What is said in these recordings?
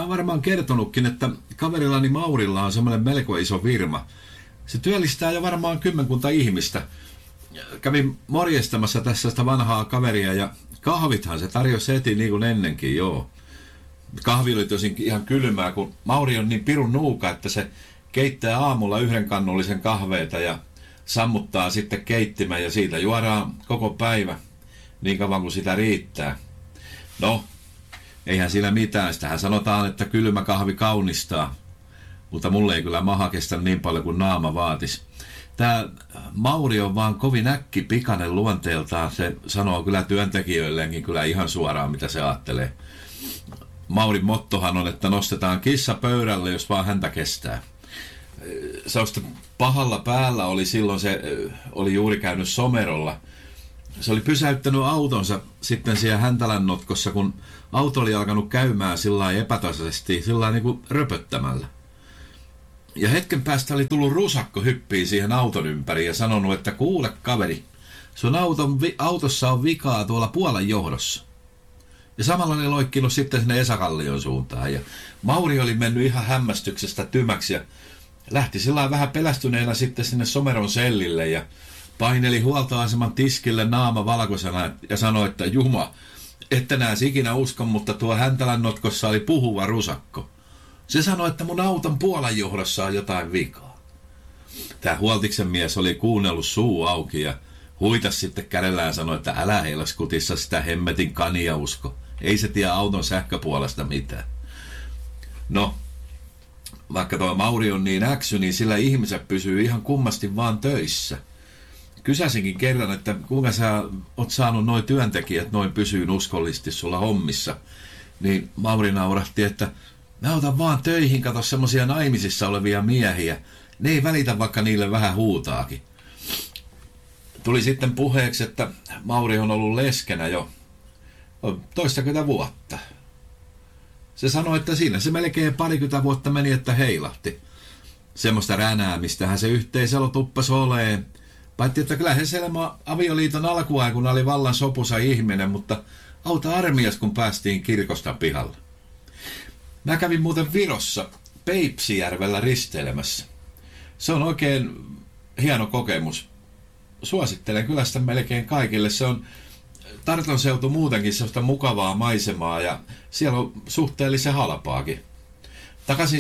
oon varmaan kertonutkin, että kaverillani Maurilla on semmoinen melko iso firma. Se työllistää jo varmaan 10 ihmistä. Kävin morjestamassa tässä sitä vanhaa kaveria ja kahvithan se tarjosi heti niin kuin ennenkin, joo. Kahvi oli tosin ihan kylmää, kun Mauri on niin pirun nuuka, että se keittää aamulla 1 kannullisen kahveita ja sammuttaa sitten keittimen ja siitä juodaan koko päivä niin kauan kuin sitä riittää. No, eihän siinä mitään. Sitähän sanotaan, että kylmä kahvi kaunistaa, mutta mulle ei kyllä maha kestä niin paljon kuin naama vaatisi. Tämä Mauri on vaan kovin äkkipikainen luonteeltaan. Se sanoo kyllä työntekijöilleenkin kyllä ihan suoraan, mitä se ajattelee. Maurin mottohan on, että nostetaan kissa pöydälle, jos vaan häntä kestää. Sellaista pahalla päällä oli silloin, se oli juuri käynyt Somerolla. Se oli pysäyttänyt autonsa sitten siellä Häntälän notkossa, kun auto oli alkanut käymään sillä lailla epätasaisesti, sillä lailla niin kuin röpöttämällä. Ja hetken päästä oli tullut rusakko hyppiin siihen auton ympäri ja sanonut, että kuule kaveri, sun autossa on vikaa tuolla Puolan johdossa. Ja samalla ne loikkinut sitten sinne Esa-Kallion suuntaan. Ja Mauri oli mennyt ihan hämmästyksestä tymäksi ja lähti sillä vähän pelästyneenä sitten sinne Someron sellille ja paineli huoltoaseman tiskille naama valkoisena ja sanoi, että Juma, ette nää ikinä uskon, mutta tuo Häntälän notkossa oli puhuva rusakko. Se sanoi, että mun auton Puolan johdossa on jotain vikaa. Tämä huoltiksen mies oli kuunnellut suu auki ja huitas sitten kädellään sanoi, että älä heilaskutissa sitä hemmetin kania usko. Ei se tiedä auton sähköpuolesta mitään. No, vaikka tuo Mauri on niin äksy, niin sillä ihmiset pysyy ihan kummasti vaan töissä. Kysäsinkin kerran, että kuinka sä oot saanut noi työntekijät noin pysyyn uskollisesti sulla hommissa. Niin Mauri naurahti, että mä otan vaan töihin, kato semmosia naimisissa olevia miehiä. Ne ei välitä, vaikka niille vähän huutaakin. Tuli sitten puheeksi, että Mauri on ollut leskenä jo 20 vuotta. Se sanoi, että siinä se melkein 20 vuotta meni, että heilahti. Semmoista ränäämistähän se yhteiselo tuppasi oleen. Paitsi, että kyllä he selma avioliiton alkuaikuna oli vallan sopusa ihminen, mutta auta armias, kun päästiin kirkosta pihalle. Mä kävin muuten Virossa Peipsijärvellä risteilemässä. Se on oikein hieno kokemus. Suosittelen kyllä sitä melkein kaikille. Se on Tarton seutu muutenkin sellaista mukavaa maisemaa ja siellä on suhteellisen halpaakin. Takaisin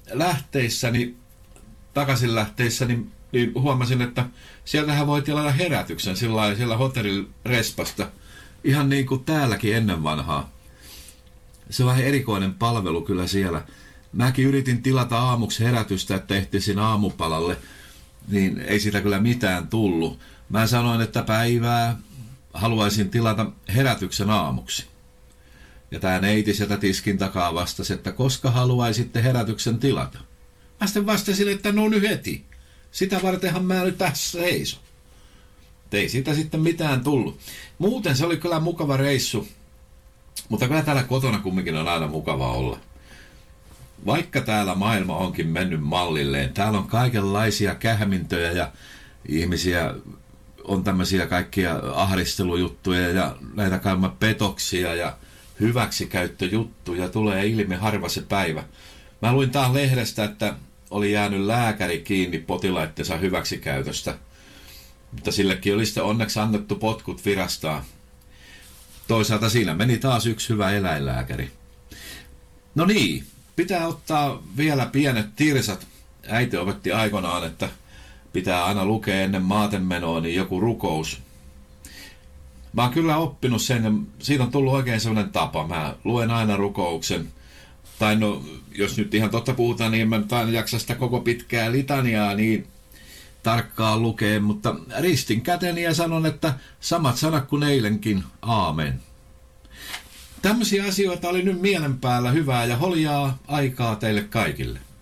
lähteissäni niin huomasin, että sieltähän voi tilata herätyksen sillä hotellirespasta. Ihan niin kuin täälläkin ennen vanhaa. Se on vähän erikoinen palvelu kyllä siellä. Mäkin yritin tilata aamuksi herätystä, että ehtisin aamupalalle, niin ei siitä kyllä mitään tullut. Mä sanoin, että päivää haluaisin tilata herätyksen aamuksi. Ja tää neiti sieltä tiskin takaa vastasi, että koska haluaisitte herätyksen tilata. Mä sitten vastasin, että no nyt heti. Sitä vartenhan mä nyt tässä seison. Ei siitä sitten mitään tullut. Muuten se oli kyllä mukava reissu. Mutta kyllä täällä kotona kumminkin on aina mukava olla. Vaikka täällä maailma onkin mennyt mallilleen, täällä on kaikenlaisia kähmintöjä ja ihmisiä on tämmöisiä kaikkia ahdistelujuttuja ja näitä kaikkia petoksia ja hyväksikäyttöjuttuja tulee ilmi harva se päivä. Mä luin taas lehdestä, että oli jäänyt lääkäri kiinni potilaittensa hyväksikäytöstä, mutta sillekin oli sitten onneksi annettu potkut virastaan. Toisaalta siinä meni taas yksi hyvä eläinlääkäri. No niin, pitää ottaa vielä pienet tirsat. Äiti opetti aikoinaan, että pitää aina lukea ennen maatenmenoa niin joku rukous. Mä oon kyllä oppinut sen, ja siitä on tullut oikein sellainen tapa. Mä luen aina rukouksen. Tai no, jos nyt ihan totta puhutaan, niin mä nyt aina jaksa sitä koko pitkää litaniaa niin tarkkaan lukea, mutta ristin käteni ja sanon, että samat sanat kuin eilenkin, aamen. Tämmöisiä asioita oli nyt mielen päällä, hyvää ja holjaa aikaa teille kaikille.